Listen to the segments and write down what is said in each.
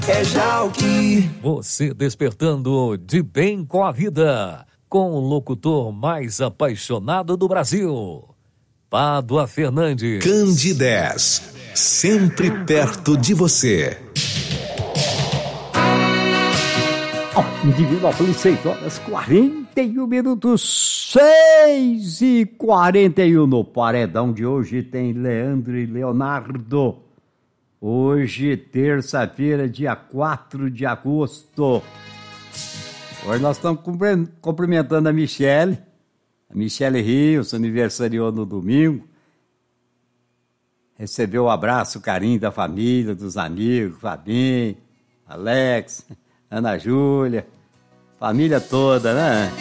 É Jalki. Você despertando de bem com a vida, com o locutor mais apaixonado do Brasil, Pádua Fernandes. Candidez, sempre perto de você. Indivinópolis, 6h41, 6h41. No paredão de hoje tem Leandro e Leonardo. Hoje, terça-feira, dia 4 de agosto. Hoje nós estamos cumprimentando a Michele Rios, aniversariou no domingo. Recebeu o abraço, o carinho da família, dos amigos, Fabinho, Alex, Ana Júlia, família toda, né?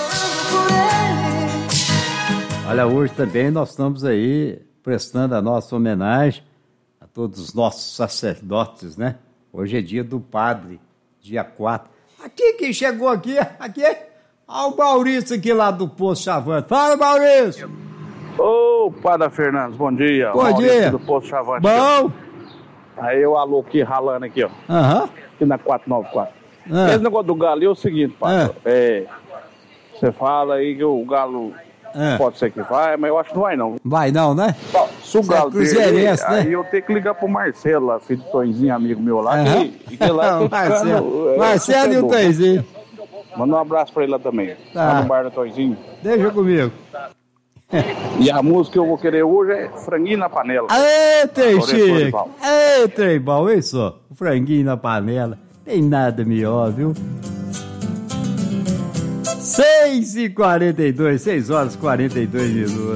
Olha, hoje também nós estamos aí prestando a nossa homenagem a todos os nossos sacerdotes, né? Hoje é dia do padre, dia 4. Aqui, quem chegou aqui? Olha o Maurício aqui lá do Poço Chavante. Fala, Maurício! Ô, Padre Fernandes, bom dia. Bom Maurício dia. do Poço Chavante. Bom! Aí eu alô aqui, ralando aqui, ó. Aham. Aqui na 494. Esse negócio do galo é o seguinte, Padre. Você fala aí que o galo pode ser que vai, mas eu acho que não vai não. Vai não, né? Se o galo cruzeirense, né? aí eu tenho que ligar pro Marcelo lá, filho do Tonzinho, amigo meu lá. Que lá eu tô Marcelo e o Tonzinho. Manda um abraço pra ele lá também. Tá. Lá no bar do Tonzinho. Deixa comigo. E a música que eu vou querer hoje é Franguinho na Panela. Ei, trem Loreto chique. Dorival. Ei, trem bom, isso. O franguinho na panela. Tem nada melhor, viu? 6h42, 6h42.